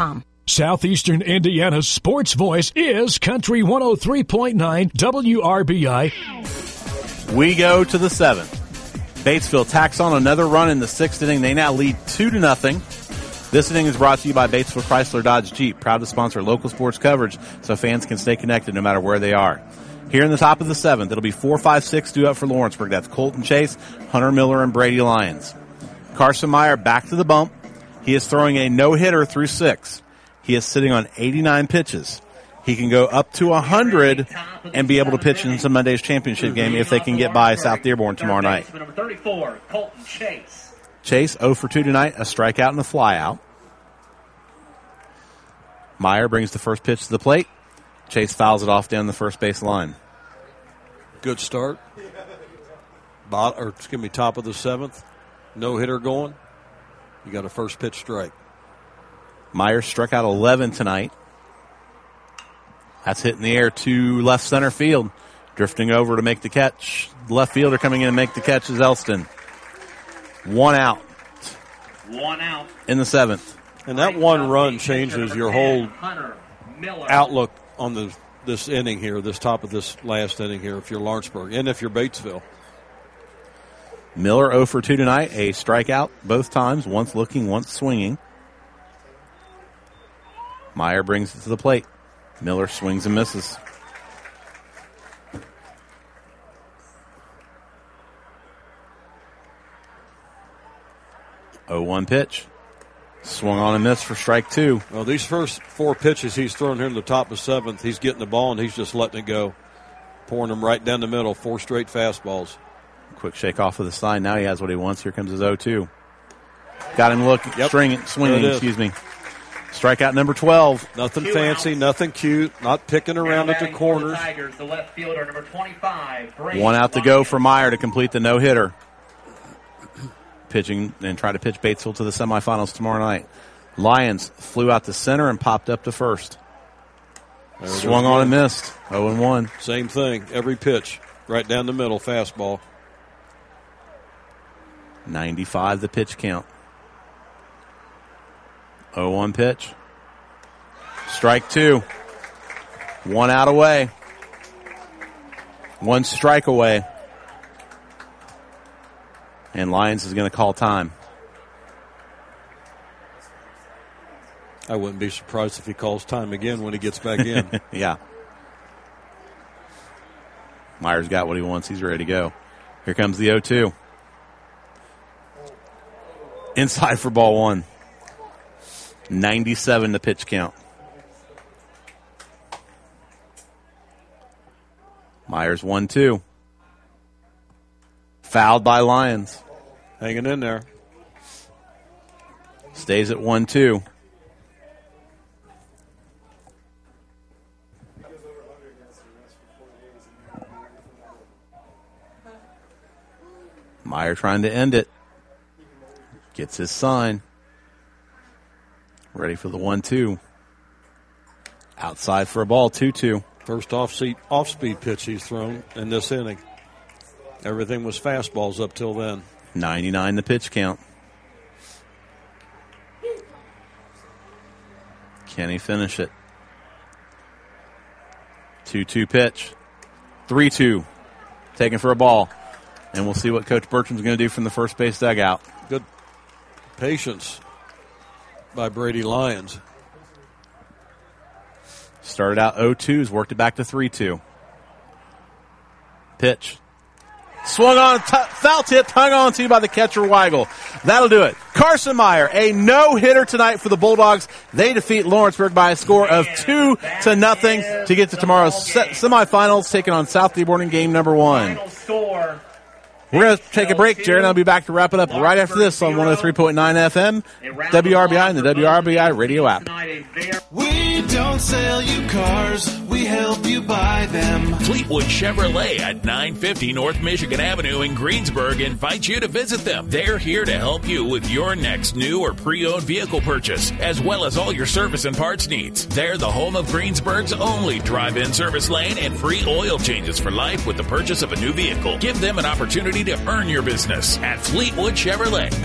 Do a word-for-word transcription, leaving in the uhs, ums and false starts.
Southeastern Indiana's sports voice is Country one oh three point nine W R B I. We go to the seventh. Batesville tacks on another run in the sixth inning. They now lead two to nothing. This inning is brought to you by Batesville Chrysler Dodge Jeep, proud to sponsor local sports coverage so fans can stay connected no matter where they are. Here in the top of the seventh, it'll be four five six due up for Lawrenceburg. That's Colton Chase, Hunter Miller, and Brady Lyons. Carson Meyer back to the bump. He is throwing a no-hitter through six. He is sitting on eighty-nine pitches. He can go up to one hundred and be able to pitch in some Monday's championship game if they can get by South Dearborn tomorrow night. Chase oh for two tonight, a strikeout and a flyout. Meyer brings the first pitch to the plate. Chase fouls it off down the first base line. Good start. Bot, or excuse me, top of the seventh. No hitter going. You got a first pitch strike. Meyer struck out eleven tonight. That's hit in the air to left center field. Drifting over to make the catch. The left fielder coming in to make the catch is Elston. One out. One out. In the seventh. And that one run changes your whole outlook on the this inning here, this top of this last inning here, if you're Lawrenceburg and if you're Batesville. Miller oh for two tonight, a strikeout both times, once looking, once swinging. Meyer brings it to the plate. Miller swings and misses. oh one pitch. Swung on and missed for strike two. Well, these first four pitches he's thrown here in the top of seventh, he's getting the ball and he's just letting it go. Pouring them right down the middle, four straight fastballs. Quick shake off of the sign. Now he has what he wants. Here comes his oh two. Got him looking, yep. stringing, swinging, excuse me. Strikeout number twelve. Nothing Two fancy, outs. Nothing cute, not picking around at the corners. The Tigers, the left fielder, number twenty-five. One out to go for Meyer to complete the no-hitter. Pitching and try to pitch Batesville to the semifinals tomorrow night. Lyons flew out to center and popped up to first. Swung on and missed. oh and one. Same thing, every pitch. Right down the middle, fastball. ninety-five the pitch count. oh one pitch. Strike two. One out away. One strike away. And Lyons is going to call time. I wouldn't be surprised if he calls time again when he gets back in. Yeah. Meyer's got what he wants. He's ready to go. Here comes the oh two. Inside for ball one. ninety-seven the pitch count. Myers one two. Fouled by Lyons. Hanging in there. Stays at one two. Meyer trying to end it. Gets his sign. Ready for the one two. Outside for a ball, two two. First off-speed off-speed pitch he's thrown in this inning. Everything was fastballs up till then. ninety-nine the pitch count. Can he finish it? two two pitch. three two. Taken for a ball. And we'll see what Coach Bertram's going to do from the first base dugout. Good patience by Brady Lyons. Started out oh twos, worked it back to three two. Pitch. Swung on, t- foul tip, hung on to by the catcher Weigel. That'll do it. Carson Meyer, a no-hitter tonight for the Bulldogs. They defeat Lawrenceburg by a score of two to nothing to get to tomorrow's se- semifinals, taking on South Dearborn in game number one. We're going to take a break, Jared, and I'll be back to wrap it up right after this on one oh three point nine F M, W R B I, and the W R B I radio app. We don't sell you cars, we help you buy them. Fleetwood Chevrolet at nine fifty North Michigan Avenue in Greensburg invites you to visit them. They're here to help you with your next new or pre-owned vehicle purchase, as well as all your service and parts needs. They're the home of Greensburg's only drive-in service lane and free oil changes for life with the purchase of a new vehicle. Give them an opportunity to earn your business at Fleetwood Chevrolet.